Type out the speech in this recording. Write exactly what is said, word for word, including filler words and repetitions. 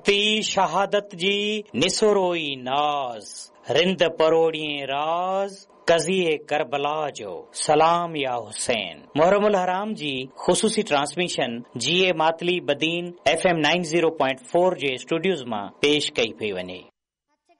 तख्ती शहादत जी निसोरोई नाज, रिंद परोड़िए राज, कज़िए करबला जो सलाम या हुसैन। मुहर्रमुल हराम जी ख़ुसूसी ट्रांसमिशन जी ए Matali Badin F M nine zero point four जे स्टूडियोज़ मां पेश कई पई वञे।